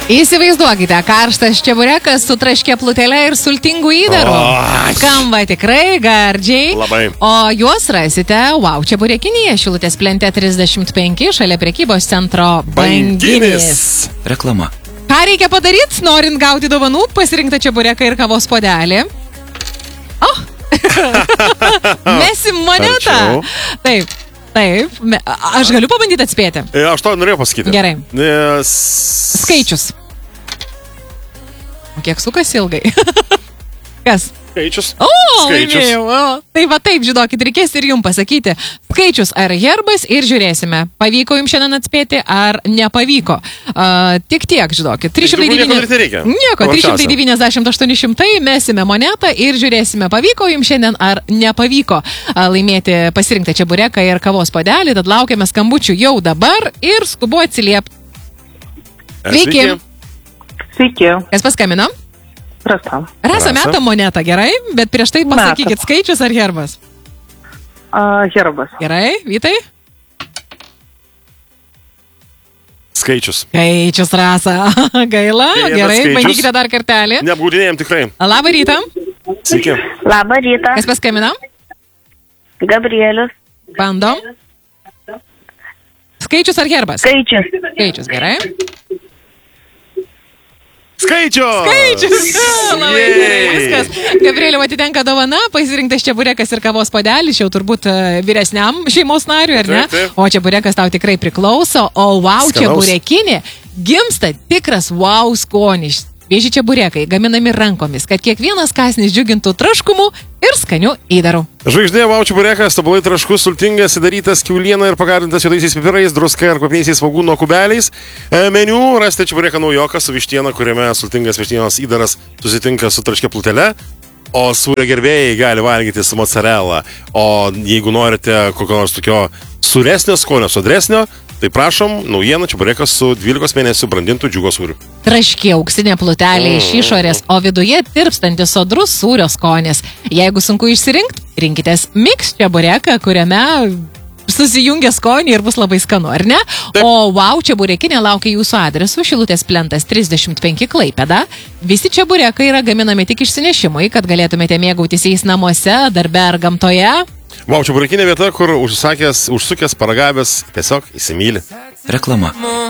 Įsivaizduokite, karštas čeburekas su traškia plutėle ir sultingu įdaru. Skamba tikrai gardžiai. Labai. O juos rasite Wow čeburekinėje Šilutės plente 35 šalia prekybos centro Banginis. Reklama. Ką reikia padaryti, norint gauti dovanų, pasirinktą čebureką ir kavos puodelį? Mesim monetą. Taip. Aš galiu pabandyti atspėti. Aš to norėjau pasakyti. Gerai. Skaičius. O kiek sukasi ilgai? Kas? Skaičius. Laimėjau. Tai va taip, žinokit, reikės ir jums pasakyti. Skaičius ar herbas ir žiūrėsime. Pavyko jums šiandien atspėti ar nepavyko. Tik tiek, žinokit. 390. Nieko, 390-800 mesime monetą ir žiūrėsime, pavyko jums šiandien ar nepavyko laimėti pasirinktą čebureką ir kavos puodelį. Tad laukiame skambučių jau dabar ir skubu atsiliepti. Sveiki. Sveiki. Kas paskambino? Rasa meta monetą, gerai? Bet prieš tai pasakykit, skaičius ar herbas? Herbas. Gerai, Vytai? Skaičius. Skaičius, Rasa. Gaila, gerai, bandykite dar kartelį. Neapgaudinėjom tikrai. Labą rytą. Sveiki. Labą rytą. Kas paskambino? Gabrielius. Bandom. Skaičius ar herbas? Skaičius. Skaičius, gerai. Skaičius! Labai gerai, viskas. Gabrieliau atitenka dovana, pasirinktas čeburekas ir kavos puodelis, jau turbūt vyresniam šeimos nariui, ar ne? Taip. O čeburekas tau tikrai priklauso, o wow čeburekinė gimsta tikras wow skonis. Vieži čeburekai gaminami rankomis, kad kiekvienas kąsnis džiugintų traškumu ir skaniu įdaru. Žvaigždė wow čeburekas, tobulai traškus, sultingas, įdarytas kiauliena ir pagardintas juodaisiais pipirais, druska ir kvapniaisiais svogūno kubeliais. Meniu rasite čebureką naujoką su vištiena, kuriame sultingas vištienos įdaras susitinka su traškia plutele. O sūrio gerbėjai gali valgyti su mozzarella. O jeigu norite kokio nors tokio sūresnio skonio, sodresnio, tai prašom, naujiena čeburekas su 12 mėnesių brandintų džiugo sūriu. Traški auksinė plutelė iš išorės, o viduje tirpstantis sodrus sūrio skonis. Jeigu sunku išsirinkti, rinkitės mix čebureką, kuriame susijungia skonį ir bus labai skanu, ar ne? Taip. O wow čeburekinė laukia jūsų adresu Šilutės plentas 35 Klaipėda. Visi čeburekai yra gaminami tik išsinešimui, kad galėtumėte mėgautis jais namuose, darbe ar gamtoje. Wow čeburekinė vieta, kur užsukęs, paragavęs, tiesiog įsimyli. Reklama.